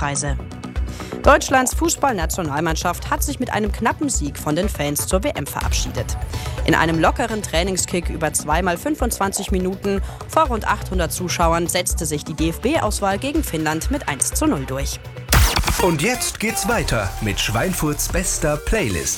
Ticketpreise. Deutschlands Fußballnationalmannschaft hat sich mit einem knappen Sieg von den Fans zur WM verabschiedet. In einem lockeren Trainingskick über 2x25 Minuten vor rund 800 Zuschauern setzte sich die DFB-Auswahl gegen Finnland mit 1:0 durch. Und jetzt geht's weiter mit Schweinfurts bester Playlist.